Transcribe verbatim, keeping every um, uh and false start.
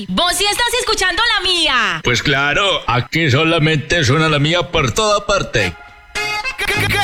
Papi, vos sí estás escuchando la mía. Pues claro, aquí solamente suena la mía por toda parte.